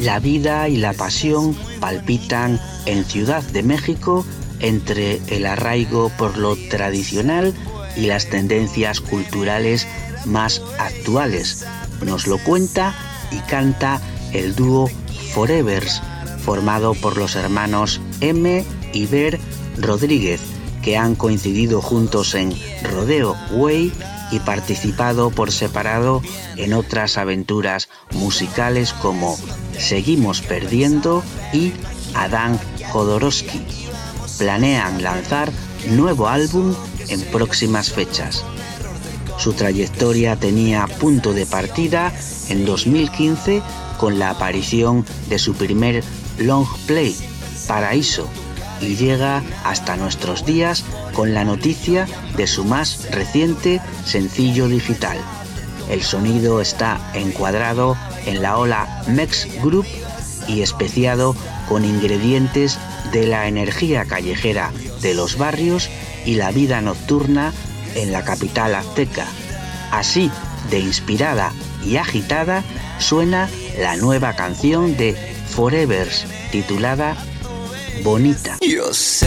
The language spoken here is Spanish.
La vida y la pasión palpitan en Ciudad de México entre el arraigo por lo tradicional y las tendencias culturales más actuales. Nos lo cuenta y canta el dúo Forevers, formado por los hermanos M y Ver Rodríguez, que han coincidido juntos en Rodeo Way y participado por separado en otras aventuras musicales como Seguimos Perdiendo y Adán Jodorowsky. Planean lanzar nuevo álbum en próximas fechas. Su trayectoria tenía punto de partida en 2015 con la aparición de su primer long play, Paraíso, y llega hasta nuestros días con la noticia de su más reciente sencillo digital. El sonido está encuadrado en la ola Mex Group y especiado con ingredientes de la energía callejera de los barrios y la vida nocturna en la capital azteca. Así de inspirada y agitada suena la nueva canción de Forevers titulada Bonita.